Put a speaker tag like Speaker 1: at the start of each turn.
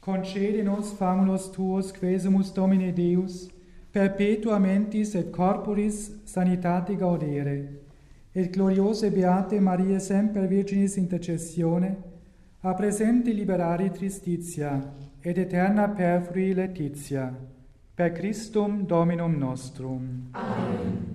Speaker 1: Concede nos famulus tuos, quesumus Domine Deus, perpetua mentis et corporis sanitate gaudere, et gloriose beate Maria semper Virginis intercessione, a presente liberare tristitia, et eterna perfrui laetitia. Per Christum Dominum nostrum.
Speaker 2: Amen.